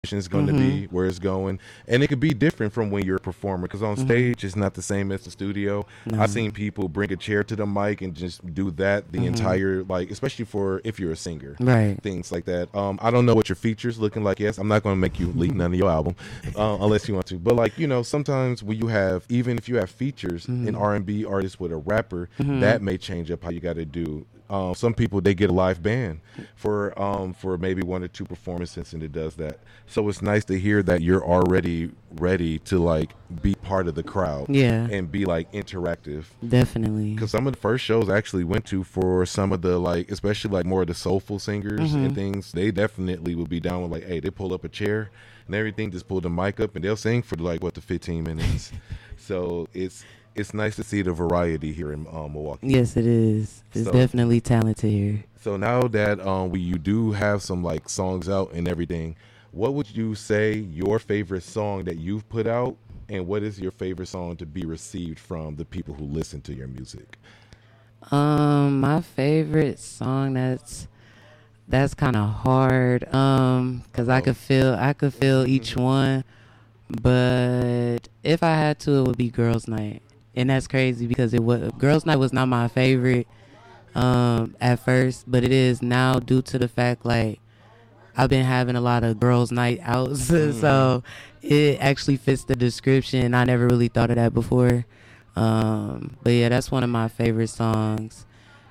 is going to be, where it's going, and it could be different from when you're a performer, because on stage it's not the same as the studio. I've seen people bring a chair to the mic and just do that the entire, like, especially for if you're a singer, right? Things like that. I don't know what your features looking like. Yes, I'm not going to make you leak none of your album unless you want to, but like, sometimes when you have, even if you have features, an R&B artist with a rapper, that may change up how you got to do. Some people, they get a live band for maybe 1 or 2 performances, and it does that. So it's nice to hear that you're already ready to like be part of the crowd, and be like interactive. Definitely. Because some of the first shows I actually went to for some of the, like, especially like more of the soulful singers and things, they definitely would be down with like, hey, they pull up a chair and everything, just pull the mic up, and they'll sing for like the 15 minutes. So it's nice to see the variety here in Milwaukee. Yes, it is. It's definitely talented here. So now that you do have some like songs out and everything, what would you say your favorite song that you've put out, and what is your favorite song to be received from the people who listen to your music? My favorite song, that's kind of hard, because I could feel each one, but if I had to, it would be Girls Night. And that's crazy because Girls Night was not my favorite at first, but it is now due to the fact, like, I've been having a lot of girls' night outs, so it actually fits the description. I never really thought of that before. But yeah, that's one of my favorite songs.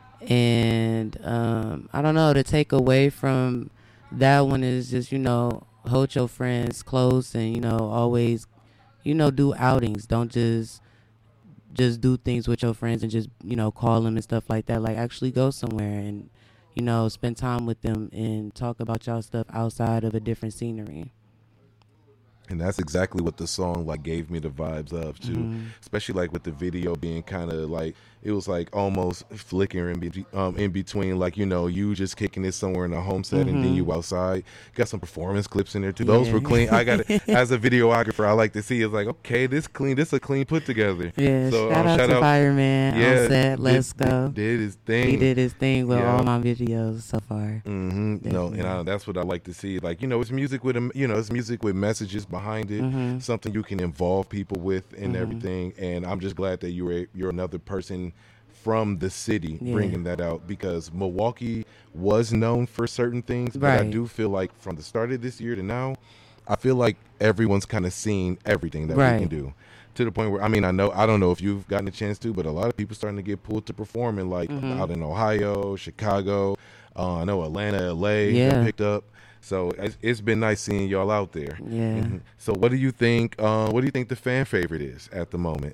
And I don't know, to take away from that one is just, hold your friends close and, always, do outings. Don't just do things with your friends and just, call them and stuff like that. Like, actually go somewhere and, spend time with them and talk about y'all stuff outside of a different scenery. And that's exactly what the song like gave me the vibes of too, especially like with the video being kind of like, it was like almost flickering in between, like, you just kicking it somewhere in a home set and then you outside. Got some performance clips in there too. Those were clean. I got it as a videographer. I like to see it's like, okay, this a clean put together. Yeah, so, shout out to Fireman on set. Let's go. Did his thing. He did his thing with all my videos so far. That's what I like to see. Like, it's music with it's music with messages behind it, something you can involve people with and everything. And I'm just glad that you're another person from the city bringing that out, because Milwaukee was known for certain things, but I do feel like from the start of this year to now, I feel like everyone's kind of seen everything that we can do, to the point where, I don't know if you've gotten a chance to, but a lot of people starting to get pulled to perform in like out in Ohio, Chicago, I know Atlanta, LA got picked up. So it's been nice seeing y'all out there. So what do you think the fan favorite is at the moment?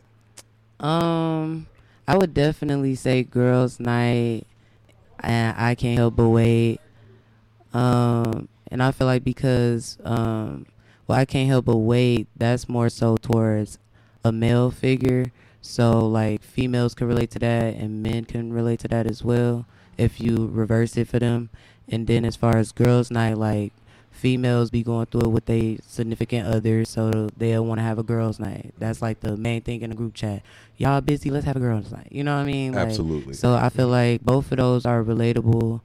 I would definitely say Girls Night, and I Can't Help But Wait. And I feel like because, I Can't Help But Wait, that's more so towards a male figure. So, like, females can relate to that, and men can relate to that as well, if you reverse it for them. And then as far as Girls Night, like, females be going through it with their significant others, so they'll want to have a girls' night. That's like the main thing in the group chat. Y'all busy, let's have a girls' night. You know what I mean? Like, absolutely. So I feel like both of those are relatable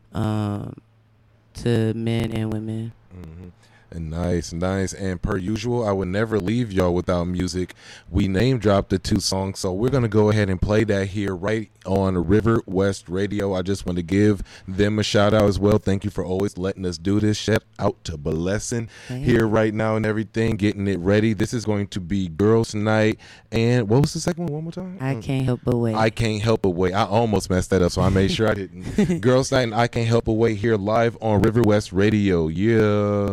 to men and women. Nice. And per usual, I would never leave y'all without music. We name dropped the 2 songs, so we're going to go ahead and play that here right on River West Radio. I just want to give them a shout out as well. Thank you for always letting us do this. Shout out to Blessing here right now and everything, getting it ready. This is going to be Girls Night. And what was the second one more time? I Can't Help But Wait. I Can't Help But Wait. I almost messed that up, so I made sure I didn't. Girls Night and I Can't Help But Wait here live on River West Radio. Yeah.